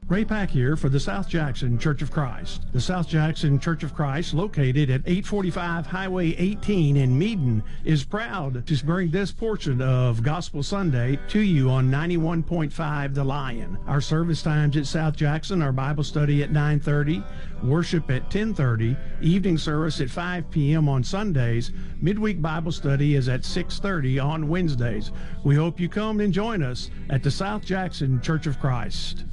Ray Pack here for the South Jackson Church of Christ. The South Jackson Church of Christ, located at 845 Highway 18 in Meaden, is proud to bring this portion of Gospel Sunday to you on 91.5 The Lion. Our service times at South Jackson are Bible study at 9:30, worship at 10:30, evening service at 5 p.m. on Sundays, midweek Bible study is at 6:30 on Wednesdays. We hope you come and join us at the South Jackson Church of Christ.